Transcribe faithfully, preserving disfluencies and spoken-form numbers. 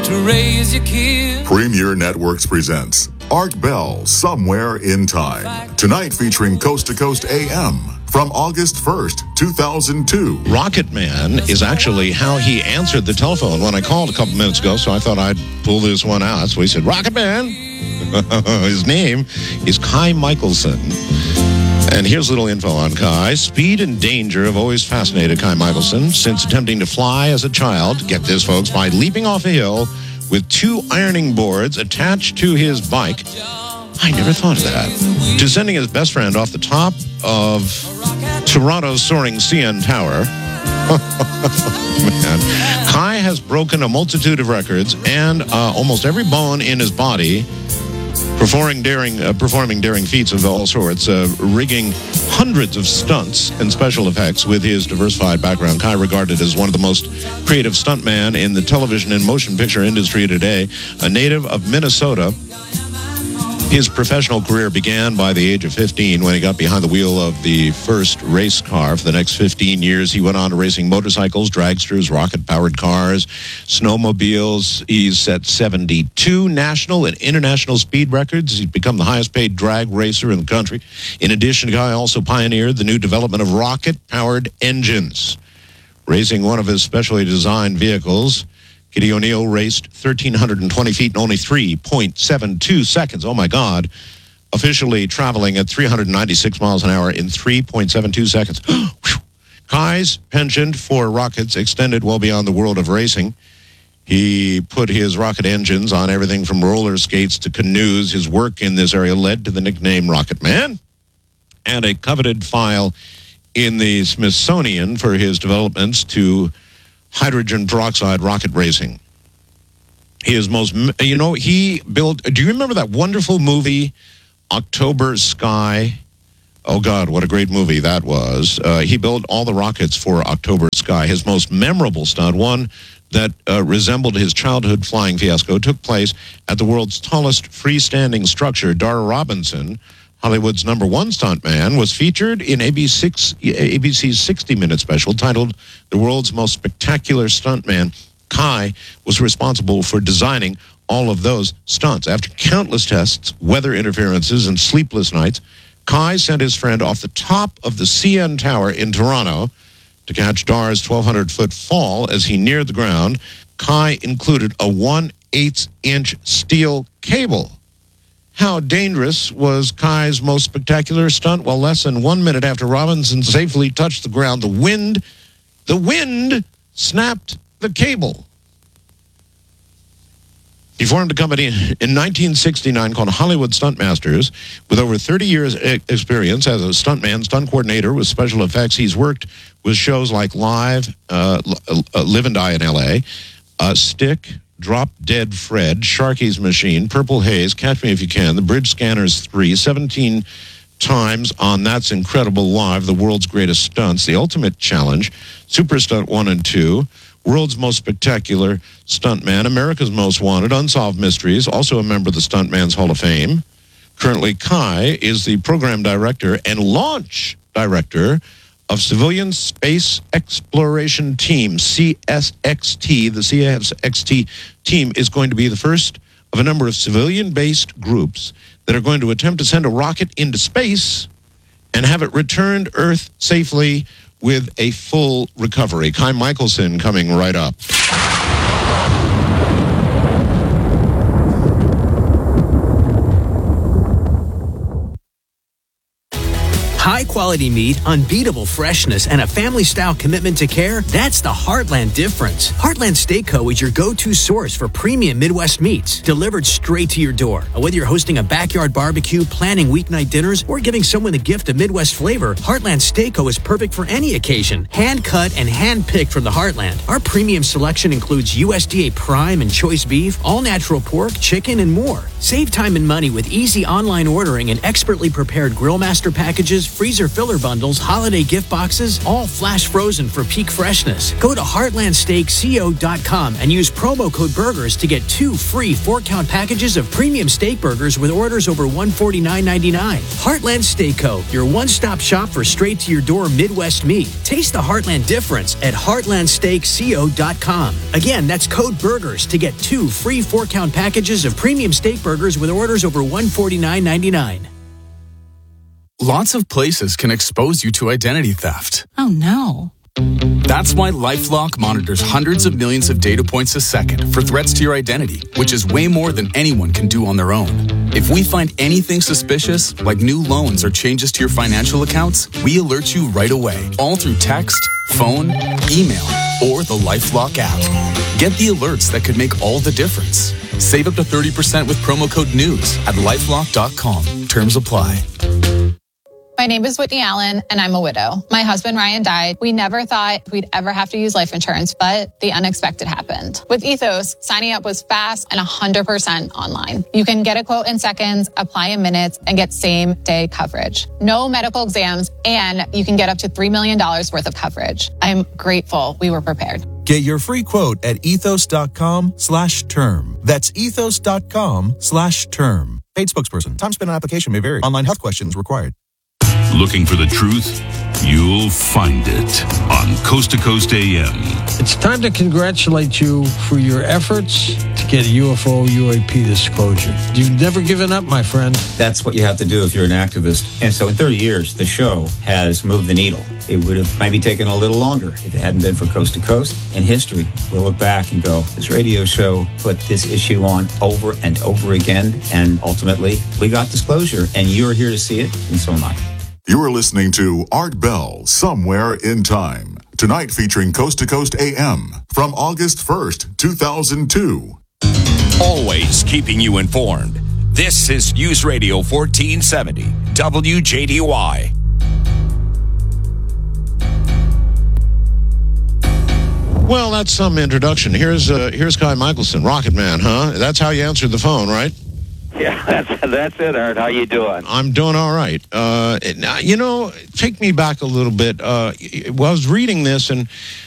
to raise your kids. Premier Networks presents Art Bell, Somewhere in Time. Tonight featuring Coast to Coast A M from August first, two thousand two. Rocket Man is actually how he answered the telephone when I called a couple minutes ago, so I thought I'd pull this one out. So he said, Rocket Man. His name is Kai Michelson. And here's a little info on Kai. Speed and danger have always fascinated Kai Michelson since attempting to fly as a child. Get this, folks, by leaping off a hill with two ironing boards attached to his bike. I never thought of that. To sending his best friend off the top of Toronto's soaring C N Tower. Man. Kai has broken a multitude of records and uh, almost every bone in his body, performing daring, uh, performing daring feats of all sorts, uh, rigging hundreds of stunts and special effects with his diversified background. Kai, regarded as one of the most creative stuntmen in the television and motion picture industry today, a native of Minnesota. His professional career began by the age of fifteen when he got behind the wheel of the first race car. For the next fifteen years, he went on to racing motorcycles, dragsters, rocket-powered cars, snowmobiles. He's set seventy-two national and international speed records. He's become the highest-paid drag racer in the country. In addition, Guy also pioneered the new development of rocket-powered engines. Racing one of his specially designed vehicles, Kitty O'Neill raced one thousand three hundred twenty feet in only three point seven two seconds. Oh, my God. Officially traveling at three hundred ninety-six miles an hour in three point seven two seconds. Kai's penchant for rockets extended well beyond the world of racing. He put his rocket engines on everything from roller skates to canoes. His work in this area led to the nickname Rocket Man and a coveted file in the Smithsonian for his developments to hydrogen peroxide rocket racing. He is most, you know, he built, do you remember that wonderful movie, October Sky? Oh, God, what a great movie that was. Uh, he built all the rockets for October Sky. His most memorable stunt, one that uh, resembled his childhood flying fiasco, took place at the world's tallest freestanding structure. Dara Robinson, Hollywood's number one stuntman, was featured in A B C's sixty minute special titled The World's Most Spectacular Stuntman. Kai was responsible for designing all of those stunts. After countless tests, weather interferences, and sleepless nights, Kai sent his friend off the top of the C N Tower in Toronto to catch Dara's twelve hundred foot fall. As he neared the ground, Kai included a one eighth inch steel cable. How dangerous was Kai's most spectacular stunt? Well, less than one minute after Robinson safely touched the ground, the wind, the wind snapped the cable. He formed a company in nineteen sixty-nine called Hollywood Stuntmasters. With over thirty years experience as a stuntman, stunt coordinator with special effects, he's worked with shows like Live, uh, Live and Die in L A, uh, Stick, Drop Dead Fred, Sharky's Machine, Purple Haze, Catch Me If You Can, The Bridge Scanners three, seventeen times on That's Incredible Live, The World's Greatest Stunts, The Ultimate Challenge, Super Stunt one and two, World's Most Spectacular Stuntman, America's Most Wanted, Unsolved Mysteries, also a member of the Stuntman's Hall of Fame. Currently, Kai is the program director and launch director of Civilian Space Exploration Team, C S X T. The C S X T team is going to be the first of a number of civilian-based groups that are going to attempt to send a rocket into space and have it return to Earth safely with a full recovery. Kai Michelson coming right up. High-quality meat, unbeatable freshness, and a family-style commitment to care, that's the Heartland difference. Heartland Steak Co. is your go-to source for premium Midwest meats, delivered straight to your door. Whether you're hosting a backyard barbecue, planning weeknight dinners, or giving someone a gift of Midwest flavor, Heartland Steak Co. is perfect for any occasion. Hand-cut and hand-picked from the Heartland. Our premium selection includes U S D A prime and choice beef, all-natural pork, chicken, and more. Save time and money with easy online ordering and expertly prepared Grill Master packages, freezer freezer filler bundles, holiday gift boxes, all flash frozen for peak freshness. Go to heartland steak co dot com and use promo code BURGERS to get two free four-count packages of premium steak burgers with orders over one hundred forty-nine ninety-nine. Heartland Steak Co., your one-stop shop for straight-to-your-door Midwest meat. Taste the Heartland difference at heartland steak co dot com. Again, that's code BURGERS to get two free four-count packages of premium steak burgers with orders over one hundred forty-nine ninety-nine. Lots of places can expose you to identity theft. Oh, no. That's why LifeLock monitors hundreds of millions of data points a second for threats to your identity, which is way more than anyone can do on their own. If we find anything suspicious, like new loans or changes to your financial accounts, we alert you right away, all through text, phone, email, or the LifeLock app. Get the alerts that could make all the difference. Save up to thirty percent with promo code NEWS at lifelock dot com. Terms apply. My name is Whitney Allen, and I'm a widow. My husband, Ryan, died. We never thought we'd ever have to use life insurance, but the unexpected happened. With Ethos, signing up was fast and one hundred percent online. You can get a quote in seconds, apply in minutes, and get same-day coverage. No medical exams, and you can get up to three million dollars worth of coverage. I'm grateful we were prepared. Get your free quote at ethos.com slash term. That's ethos.com slash term. Paid spokesperson. Time spent on application may vary. Online health questions required. Looking for the truth? You'll find it on Coast to Coast A M. It's time to congratulate you for your efforts to get a U F O U A P disclosure. You've never given up, my friend. That's what you have to do if you're an activist. And so in thirty years, the show has moved the needle. It would have maybe taken a little longer if it hadn't been for Coast to Coast. In history, we'll look back and go, this radio show put this issue on over and over again, and ultimately, we got disclosure, and you're here to see it, and so am I. You are listening to Art Bell, Somewhere in Time. Tonight featuring Coast to Coast A M from August first, two thousand two. Always keeping you informed. This is News Radio fourteen seventy, W J D Y. Well, that's some introduction. Here's uh, here's Kai Michelson, Rocket Man, huh? That's how you answered the phone, right? Yeah, that's, that's it, Art. How you doing? I'm doing all right. Uh, now, you know, take me back a little bit. Uh, well, I was reading this, and